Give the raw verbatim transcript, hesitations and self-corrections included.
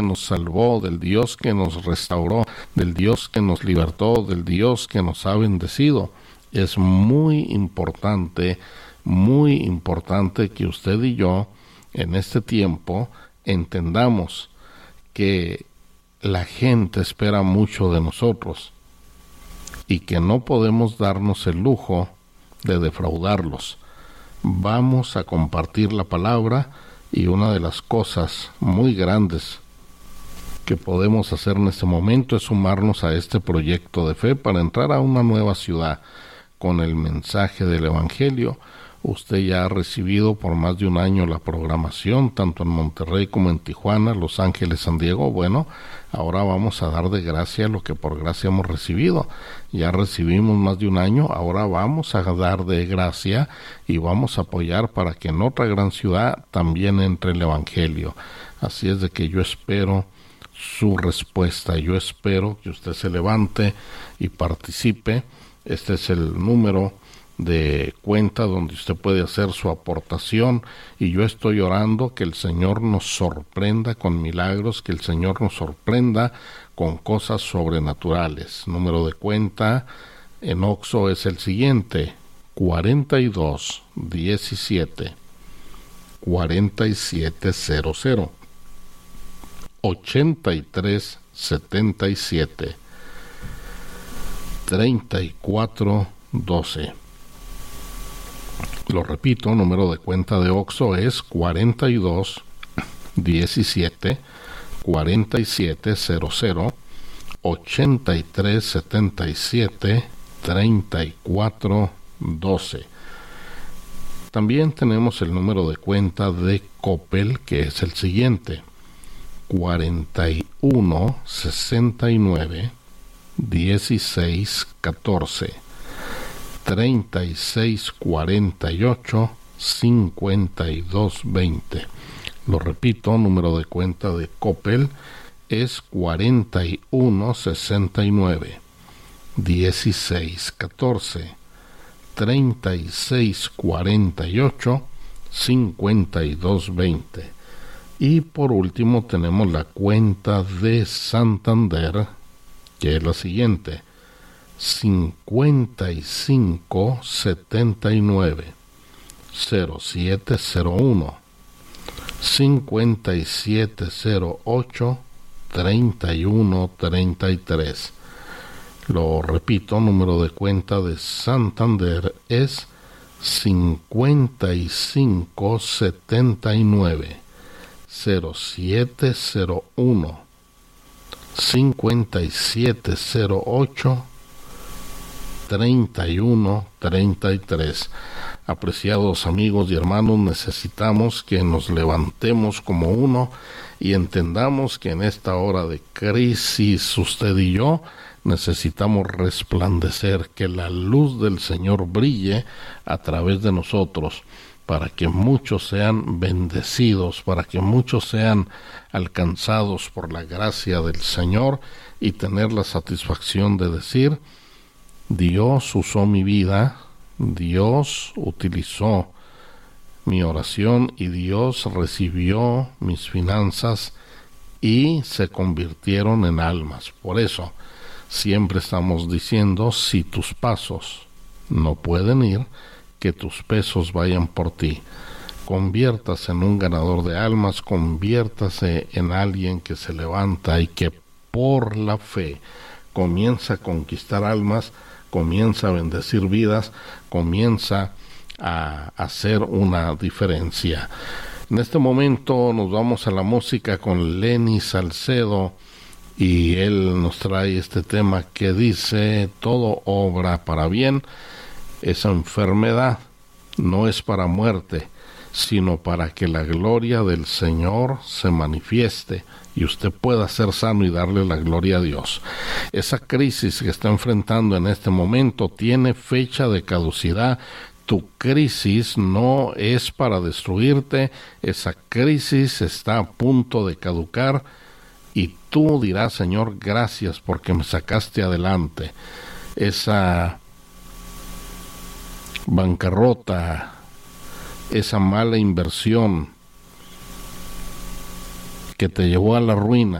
nos salvó, del Dios que nos restauró, del Dios que nos libertó, del Dios que nos ha bendecido. Es muy importante, muy importante que usted y yo en este tiempo entendamos que la gente espera mucho de nosotros y que no podemos darnos el lujo de defraudarlos. Vamos a compartir la palabra, y una de las cosas muy grandes que podemos hacer en este momento es sumarnos a este proyecto de fe para entrar a una nueva ciudad con el mensaje del Evangelio. Usted ya ha recibido por más de un año la programación, tanto en Monterrey como en Tijuana, Los Ángeles, San Diego. Bueno, ahora vamos a dar de gracia lo que por gracia hemos recibido. Ya recibimos más de un año, ahora vamos a dar de gracia y vamos a apoyar para que en otra gran ciudad también entre el Evangelio. Así es de que yo espero su respuesta, yo espero que usted se levante y participe. Este es el número de cuenta donde usted puede hacer su aportación, y yo estoy orando que el Señor nos sorprenda con milagros, que el Señor nos sorprenda con cosas sobrenaturales. Número de cuenta en Oxxo es el siguiente: cuarenta y dos diecisiete cuarenta y siete cero cero ochenta y tres setenta y siete treinta y cuatro doce. Lo repito, número de cuenta de Oxxo es cuarenta y dos diecisiete cuarenta y siete cero cero ochenta y tres setenta y siete treinta y cuatro doce. También tenemos el número de cuenta de Coppel, que es el siguiente: cuarenta y uno sesenta y nueve dieciséis catorce treinta y seis cuarenta y ocho cincuenta y dos veinte. Lo repito, número de cuenta de Coppel es cuarenta y uno sesenta y nueve dieciséis catorce treinta y seis cuarenta y ocho cincuenta y dos veinte. Y por último tenemos la cuenta de Santander, que es la siguiente: cincuenta y cinco setenta y nueve cero siete cero uno cincuenta y siete cero ocho treinta y uno treinta y tres. Lo repito, número de cuenta de Santander es cincuenta y cinco setenta y nueve cero siete cero uno cincuenta y siete cero ocho treinta y uno treinta y tres. Apreciados amigos y hermanos, necesitamos que nos levantemos como uno y entendamos que en esta hora de crisis usted y yo necesitamos resplandecer, que la luz del Señor brille a través de nosotros, para que muchos sean bendecidos, para que muchos sean alcanzados por la gracia del Señor y tener la satisfacción de decir: Dios usó mi vida, Dios utilizó mi oración y Dios recibió mis finanzas y se convirtieron en almas. Por eso siempre estamos diciendo: si tus pasos no pueden ir, que tus pesos vayan por ti. Conviértase en un ganador de almas, conviértase en alguien que se levanta y que por la fe comienza a conquistar almas, comienza a bendecir vidas, comienza a hacer una diferencia. En este momento nos vamos a la música con Lenny Salcedo, y él nos trae este tema que dice: todo obra para bien. Esa enfermedad no es para muerte, sino para que la gloria del Señor se manifieste y usted pueda ser sano y darle la gloria a Dios. Esa crisis que está enfrentando en este momento tiene fecha de caducidad. Tu crisis no es para destruirte, esa crisis está a punto de caducar y tú dirás: Señor, gracias porque me sacaste adelante. Esa bancarrota, esa mala inversión que te llevó a la ruina.